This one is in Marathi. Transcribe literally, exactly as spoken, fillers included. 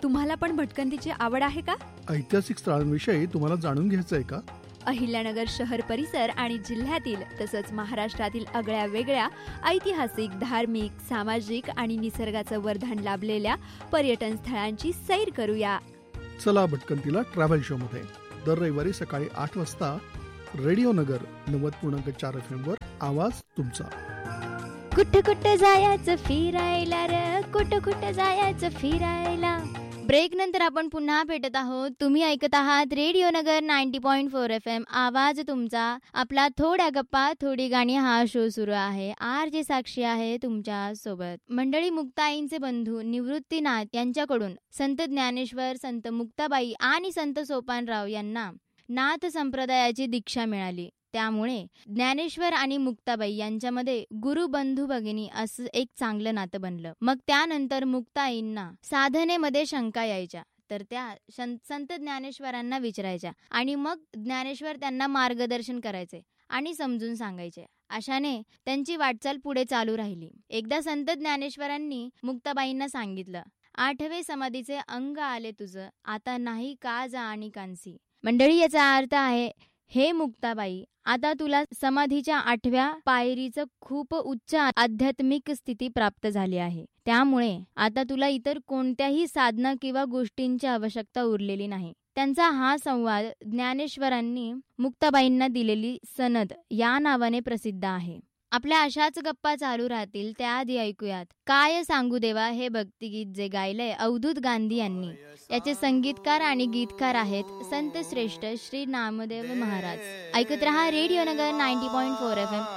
तुम्हाला पण भटकंतीची आवड आहे का? ऐतिहासिक स्थळांविषयी तुम्हाला जाणून घ्यायचं आहे का? अहिल्यानगर शहर परिसर आणि जिल्ह्यातील तसंच महाराष्ट्रातील आगळ्या वेगळ्या ऐतिहासिक, धार्मिक, सामाजिक आणि निसर्गाचं वर्धन लाभलेल्या पर्यटन स्थळांची सैर करूया. चला भटकंतीला ट्रॅव्हल शो मध्ये दर रविवारी सकाळी आठ वाजता रेडिओ नगर नव्वद पूर्णांक चार एफ एम वर आवाज तुमचा. कुठं कुठं जायचं फिरायला र, कुठं कुठं जायचं फिरायला. ब्रेक नंतर आपण पुन्हा भेटत आहोत. तुम्ही ऐकत आहात रेडिओ नगर ninety point four F M आवाज तुमचा. आपला थोड्या गप्पा थोडी गाणी हा शो सुरू आहे. आर जे साक्षी आहे तुमच्या सोबत. मंडळी, मुक्ताईंचे बंधू निवृत्तीनाथ यांच्याकडून संत ज्ञानेश्वर, संत मुक्ताबाई आणि संत सोपानराव यांना नाथ संप्रदायाची दीक्षा मिळाली. त्यामुळे ज्ञानेश्वर आणि मुक्ताबाई यांच्यामध्ये गुरु बंधू भगिनी असं एक चांगलं नातं बनलं. मग त्यानंतर मुक्ताईंना साधनेमध्ये शंका यायच्या, तर त्या संत ज्ञानेश्वरांना विचारायच्या आणि मग ज्ञानेश्वर त्यांना मार्गदर्शन करायचे आणि समजून सांगायचे. अशाने त्यांची वाटचाल पुढे चालू राहिली. एकदा संत ज्ञानेश्वरांनी मुक्ताबाईंना सांगितलं, आठवे समाधीचे अंग आले तुझं, आता नाही का जा आणि कांसी. मंडळी, याचा अर्थ आहे, हे मुक्ताबाई, आता तुला समाधीच्या आठव्या पायरीचं खूप उच्च आध्यात्मिक स्थिती प्राप्त झाली आहे. त्यामुळे आता तुला इतर कोणत्याही साधना किंवा गोष्टींची आवश्यकता उरलेली नाही. त्यांचा हा संवाद ज्ञानेश्वरांनी मुक्ताबाईंना दिलेली सनद या नावाने प्रसिद्ध आहे. आपल्या अशाच गप्पा चालू राहतील. त्याआधी ऐकूयात काय सांगू देवा हे भक्तिगीत, जे गायलंय अवधूत गांधी यांनी. याचे संगीतकार आणि गीतकार आहेत संत श्रेष्ठ श्री नामदेव महाराज. ऐकत रहा रेडिओ नगर ninety point four F M